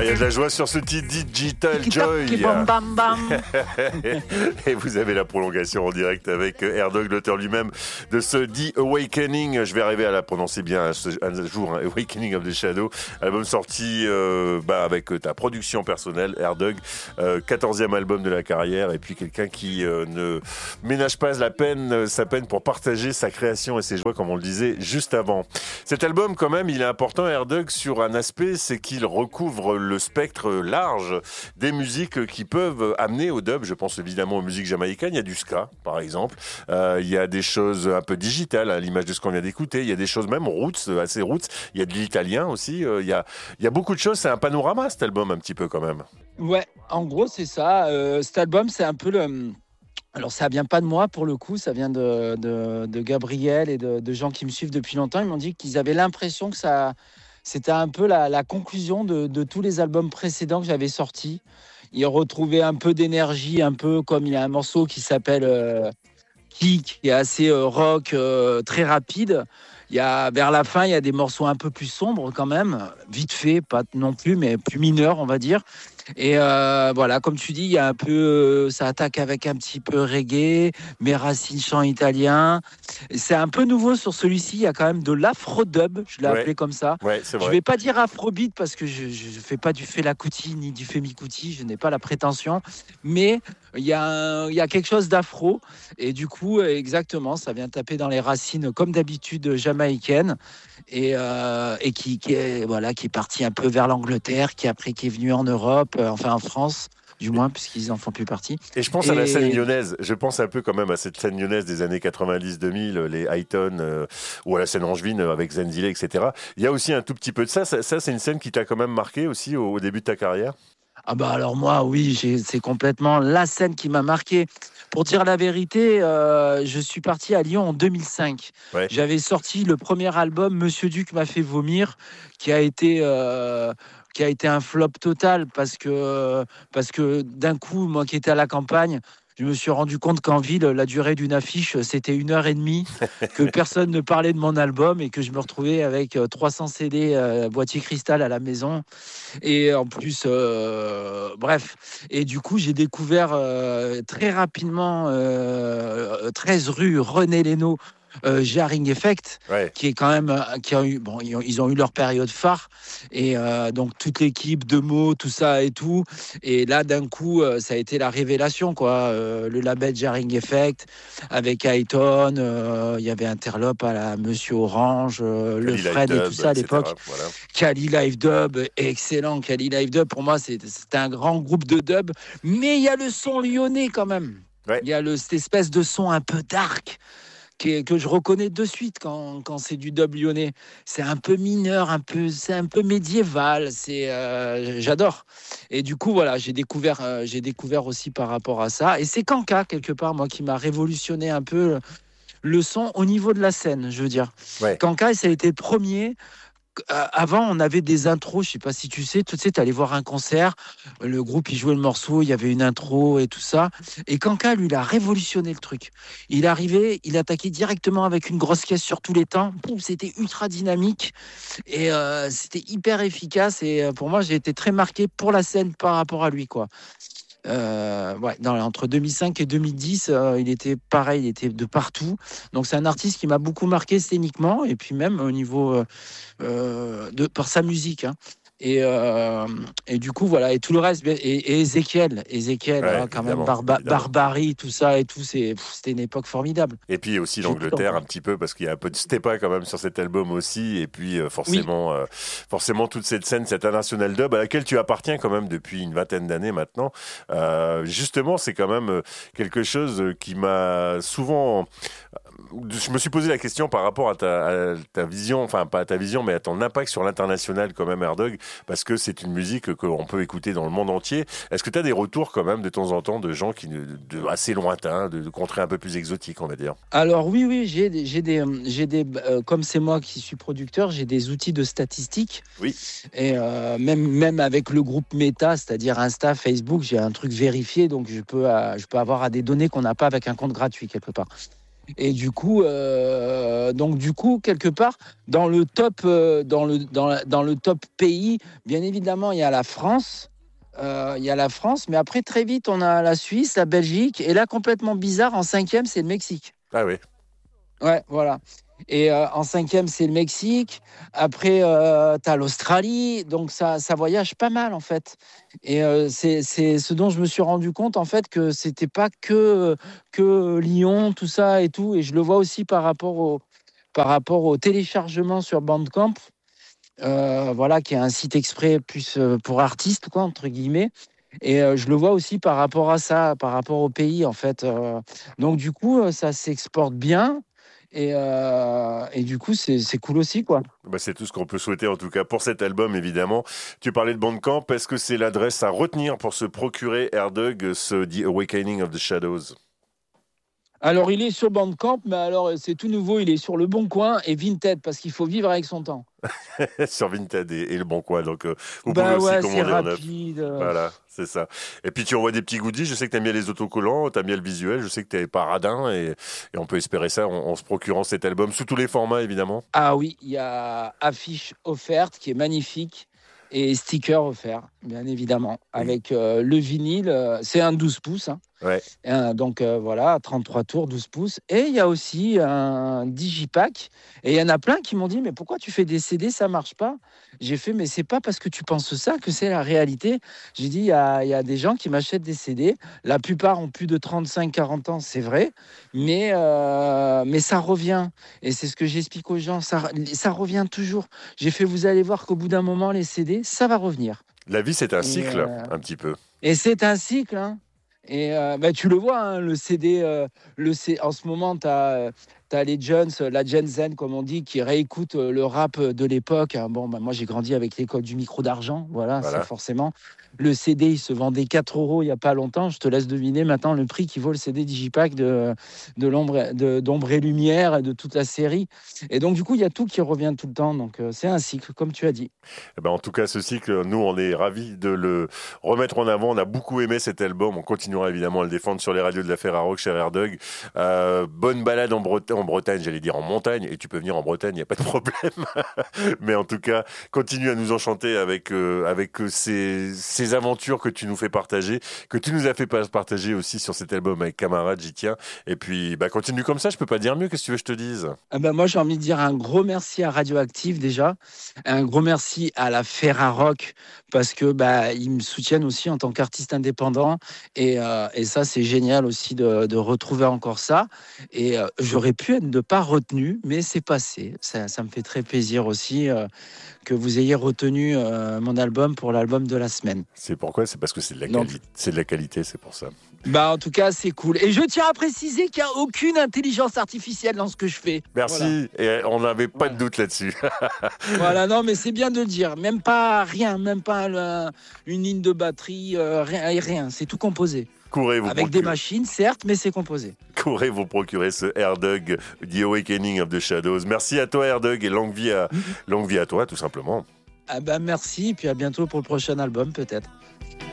y a de la joie sur ce titre Digital Joy. Et vous avez la prolongation en direct avec Airdog, l'auteur lui-même de ce The Awakening. Je vais arriver à la prononcer bien un jour, hein, Awakening of the Shadow. Album sorti avec ta production personnelle, Airdog. 14e album de la carrière. Et puis quelqu'un qui ne ménage pas sa peine pour partager sa création et ses joies, comme on le disait juste avant. Cet album, quand même, il est important, Airdog, sur un aspect, c'est qu'il recouvre le spectre large des musiques qui peuvent amener au dub. Je pense évidemment aux musiques jamaïcaines. Il y a du ska, par exemple. Il y a des choses un peu digitales, à l'image de ce qu'on vient d'écouter. Il y a des choses même roots, assez roots. Il y a de l'italien aussi. Il y a beaucoup de choses. C'est un panorama, cet album, un petit peu, quand même. Ouais, en gros, c'est ça. Cet album, c'est un peu le... Alors, ça vient pas de moi, pour le coup. Ça vient de Gabriel et de gens qui me suivent depuis longtemps. Ils m'ont dit qu'ils avaient l'impression que c'était un peu la conclusion de tous les albums précédents que j'avais sortis. Ils retrouvaient un peu d'énergie, un peu comme il y a un morceau qui s'appelle Kick, qui est assez rock, très rapide. Vers la fin, il y a des morceaux un peu plus sombres quand même, vite fait, pas non plus, mais plus mineurs, on va dire. Et voilà, comme tu dis, il y a un peu, ça attaque avec un petit peu reggae, mes racines chant italien. C'est un peu nouveau sur celui-ci. Il y a quand même de l'afro-dub, je l'ai appelé comme ça. Ouais, c'est vrai. Je vais pas dire afrobeat parce que je fais pas du Fela Kuti ni du Femi Kuti, je n'ai pas la prétention, mais il y a quelque chose d'afro et du coup, exactement, ça vient taper dans les racines comme d'habitude jamaïcaines. Et qui est parti un peu vers l'Angleterre, qui est venu en Europe, enfin en France, du moins, puisqu'ils en font plus partie. Et je pense à la scène lyonnaise. Je pense un peu quand même à cette scène lyonnaise des années 90-2000, les Highton, ou à la scène angevine avec Zenzile, etc. Il y a aussi un tout petit peu de ça. Ça, c'est une scène qui t'a quand même marqué aussi au début de ta carrière? Ah bah alors moi, oui, c'est complètement la scène qui m'a marqué. Pour dire la vérité, je suis parti à Lyon en 2005. Ouais. J'avais sorti le premier album, Monsieur Duc m'a fait vomir, qui a été un flop total parce que d'un coup, moi qui étais à la campagne, je me suis rendu compte qu'en ville, la durée d'une affiche, c'était 1h30, que personne ne parlait de mon album et que je me retrouvais avec 300 CD boîtier cristal à la maison. Et en plus, bref. Et du coup, j'ai découvert très rapidement 13 rue René Lénaud, Jarring Effect, qui est quand même, ils ont eu leur période phare et donc toute l'équipe de mots, tout ça et tout. Et là, d'un coup, ça a été la révélation, quoi. Le label Jarring Effect avec Ayton, il y avait Interlope à la Monsieur Orange, le Fred et tout ça à l'époque. Voilà. Kali Live Dub, excellent. Kali Live Dub, pour moi, c'était un grand groupe de dub. Mais il y a le son lyonnais quand même. Il y a cette espèce de son un peu dark que je reconnais de suite quand c'est du dub lyonnais. C'est un peu mineur, c'est un peu médiéval. J'adore. Et du coup, voilà, j'ai découvert aussi par rapport à ça. Et c'est Kanka, quelque part, moi, qui m'a révolutionné un peu le son au niveau de la scène, je veux dire. Kanka, ça a été le premier. Avant, on avait des intros, je sais pas si tu sais, t'allais voir un concert, le groupe, il jouait le morceau, il y avait une intro et tout ça. Et Kanka, lui, il a révolutionné le truc. Il arrivait, il attaquait directement avec une grosse caisse sur tous les temps. C'était ultra dynamique et c'était hyper efficace. Et pour moi, j'ai été très marqué pour la scène par rapport à lui, quoi. Entre 2005 et 2010, il était pareil, il était de partout. Donc c'est un artiste qui m'a beaucoup marqué scéniquement et puis même au niveau par sa musique. Hein. Et du coup voilà, et tout le reste, et Ezekiel, quand même, Barbarie, tout ça et tout, c'était une époque formidable. Et puis aussi l'Angleterre un petit peu, parce qu'il y a un peu de Stepa quand même sur cet album aussi, et puis forcément toute cette scène, cette international dub à laquelle tu appartiens quand même depuis une vingtaine d'années maintenant. Justement, c'est quand même quelque chose qui m'a souvent... Je me suis posé la question par rapport à ta vision, enfin pas à ta vision, mais à ton impact sur l'international quand même, Airdog, parce que c'est une musique qu'on peut écouter dans le monde entier. Est-ce que tu as des retours quand même de temps en temps de gens assez lointains, de contrées un peu plus exotiques, on va dire? Alors oui, j'ai des comme c'est moi qui suis producteur, j'ai des outils de statistiques. Oui. Et même avec le groupe Meta, c'est-à-dire Insta, Facebook, j'ai un truc vérifié, donc je peux avoir à des données qu'on n'a pas avec un compte gratuit quelque part. Et du coup, quelque part, dans le top, dans le top pays, bien évidemment, il y a la France. Mais après, très vite, on a la Suisse, la Belgique. Et là, complètement bizarre, en 5e, c'est le Mexique. Ah oui. Ouais, voilà. Et en 5e, c'est le Mexique. Après, tu as l'Australie. Donc, ça voyage pas mal, en fait. Et c'est ce dont je me suis rendu compte, en fait, que c'était pas que Lyon, tout ça et tout. Et je le vois aussi par rapport au téléchargement sur Bandcamp. Voilà, qui est un site exprès plus pour artistes, quoi, entre guillemets. Et je le vois aussi par rapport à ça, par rapport au pays, en fait. Donc, du coup, ça s'exporte bien. Et du coup, c'est cool aussi, quoi. Bah, c'est tout ce qu'on peut souhaiter, en tout cas, pour cet album, évidemment. Tu parlais de Bandcamp. Est-ce que c'est l'adresse à retenir pour se procurer, Erdug, ce The Awakening of the Shadows? Alors, il est sur Bandcamp, mais alors, c'est tout nouveau. Il est sur Le Bon Coin et Vinted, parce qu'il faut vivre avec son temps. Sur Vinted et Le Bon Coin. Donc, vous pouvez aussi commander en neuf. Voilà, c'est ça. Et puis, tu envoies des petits goodies. Je sais que tu aimes bien les autocollants, tu aimes bien le visuel. Je sais que tu n'es pas radin. Et on peut espérer ça en se procurant cet album sous tous les formats, évidemment. Ah oui, il y a affiche offerte qui est magnifique. Et sticker offert, bien évidemment, avec le vinyle. C'est un 12 pouces. Hein. Ouais. Donc voilà, 33 tours, 12 pouces. Et il y a aussi un digipack. Et il y en a plein qui m'ont dit, mais pourquoi tu fais des CD, ça marche pas? J'ai fait, mais c'est pas parce que tu penses ça que c'est la réalité. J'ai dit, il y a des gens qui m'achètent des CD. La plupart ont plus de 35-40 ans, c'est vrai. Mais ça revient. Et c'est ce que j'explique aux gens. Ça revient toujours. J'ai fait, vous allez voir qu'au bout d'un moment, les CD, ça va revenir. La vie, c'est un cycle, un petit peu. Et c'est un cycle, hein. Et tu le vois, hein, le CD, en ce moment, tu as les jeunes, la Gen Z, comme on dit, qui réécoutent le rap de l'époque. Bon, moi, j'ai grandi avec l'école du micro d'argent. Voilà. C'est forcément. Le CD, il se vendait 4 € il n'y a pas longtemps. Je te laisse deviner maintenant le prix qui vaut le CD Digipack d'Ombre et Lumière et de toute la série. Et donc, du coup, il y a tout qui revient tout le temps. Donc, c'est un cycle, comme tu as dit. Eh ben, en tout cas, ce cycle, nous, on est ravis de le remettre en avant. On a beaucoup aimé cet album. On continuera évidemment à le défendre sur les radios de la Ferrarock, cher Erdug. Bonne balade en Bretagne, j'allais dire en montagne. Et tu peux venir en Bretagne, il n'y a pas de problème. Mais en tout cas, continue à nous enchanter avec ces aventures que tu nous fais partager, que tu nous as fait partager aussi sur cet album avec Camarade, j'y tiens. Et puis, continue comme ça, je peux pas dire mieux, qu'est-ce que tu veux que je te dise? Moi, j'ai envie de dire un gros merci à Radioactive déjà, un gros merci à la Ferrarock parce que ils me soutiennent aussi en tant qu'artiste indépendant et ça, c'est génial aussi de retrouver encore ça. Et j'aurais pu être de pas retenu, mais c'est passé. Ça me fait très plaisir aussi que vous ayez retenu mon album pour l'album de la semaine. C'est pourquoi? C'est parce que c'est de la qualité. C'est de la qualité, c'est pour ça. En tout cas, c'est cool. Et je tiens à préciser qu'il n'y a aucune intelligence artificielle dans ce que je fais. Merci. Voilà. Et on n'avait pas de doute là-dessus. Voilà, non, mais c'est bien de le dire. Même pas rien, même pas une ligne de batterie, rien. C'est tout composé. Avec des machines, certes, mais c'est composé. Courez vous procurer ce Erdug, The Awakening of the Shadows. Merci à toi, Erdug, et longue vie à toi, tout simplement. Merci, puis à bientôt pour le prochain album, peut-être.